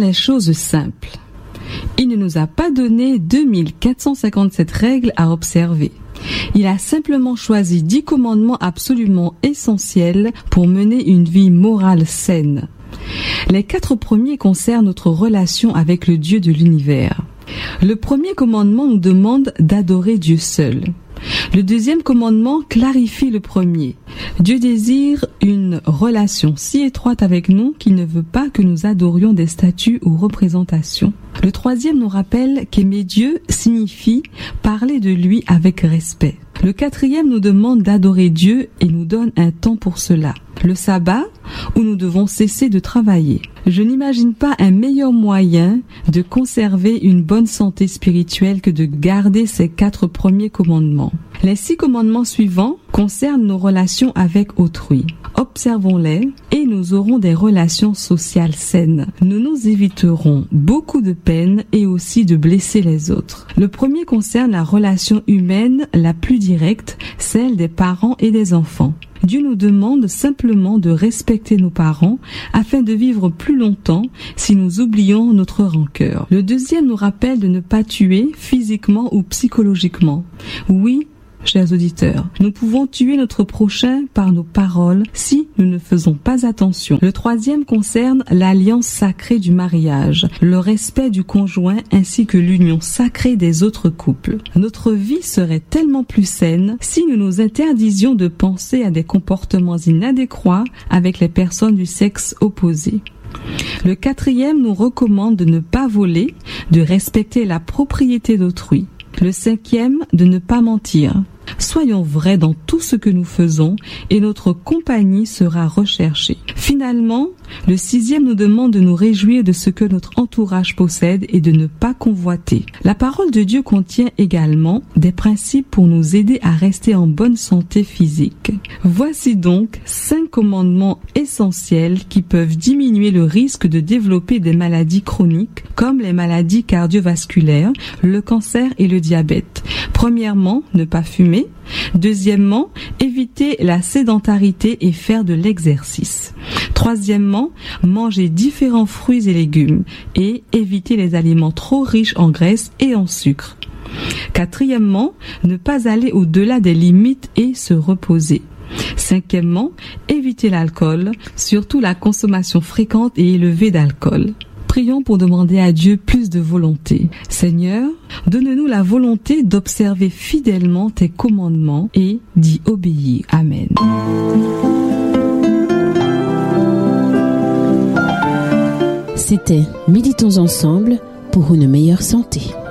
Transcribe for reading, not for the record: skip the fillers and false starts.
des choses simples. Il ne nous a pas donné 2457 règles à observer. Il a simplement choisi 10 commandements absolument essentiels pour mener une vie morale saine. Les 4 premiers concernent notre relation avec le Dieu de l'univers. Le premier commandement nous demande d'adorer Dieu seul. Le deuxième commandement clarifie le premier. Dieu désire une relation si étroite avec nous qu'il ne veut pas que nous adorions des statues ou représentations. Le troisième nous rappelle qu'aimer Dieu signifie parler de lui avec respect. Le quatrième nous demande d'adorer Dieu et nous donne un temps pour cela. Le sabbat, où nous devons cesser de travailler. Je n'imagine pas un meilleur moyen de conserver une bonne santé spirituelle que de garder ces 4 premiers commandements. Les 6 commandements suivants concernent nos relations avec autrui. Observons-les et nous aurons des relations sociales saines. Nous nous éviterons beaucoup de peine et aussi de blesser les autres. Le premier concerne la relation humaine la plus directe, celle des parents et des enfants. Dieu nous demande simplement de respecter nos parents afin de vivre plus longtemps si nous oublions notre rancœur. Le deuxième nous rappelle de ne pas tuer physiquement ou psychologiquement. Oui, chers auditeurs, nous pouvons tuer notre prochain par nos paroles si nous ne faisons pas attention. Le troisième concerne l'alliance sacrée du mariage, le respect du conjoint ainsi que l'union sacrée des autres couples. Notre vie serait tellement plus saine si nous nous interdisions de penser à des comportements inadéquats avec les personnes du sexe opposé. Le quatrième nous recommande de ne pas voler, de respecter la propriété d'autrui. Le cinquième, de ne pas mentir. Soyons vrais dans tout ce que nous faisons et notre compagnie sera recherchée. Finalement, le sixième nous demande de nous réjouir de ce que notre entourage possède et de ne pas convoiter. La parole de Dieu contient également des principes pour nous aider à rester en bonne santé physique. Voici donc 5 commandements essentiels qui peuvent diminuer le risque de développer des maladies chroniques comme les maladies cardiovasculaires, le cancer et le diabète. Premièrement, ne pas fumer. Deuxièmement, éviter la sédentarité et faire de l'exercice. Troisièmement, manger différents fruits et légumes et éviter les aliments trop riches en graisse et en sucre. Quatrièmement, ne pas aller au-delà des limites et se reposer. Cinquièmement, éviter l'alcool, surtout la consommation fréquente et élevée d'alcool. Prions pour demander à Dieu plus de volonté. Seigneur, donne-nous la volonté d'observer fidèlement tes commandements et d'y obéir. Amen. C'était Méditons ensemble pour une meilleure santé.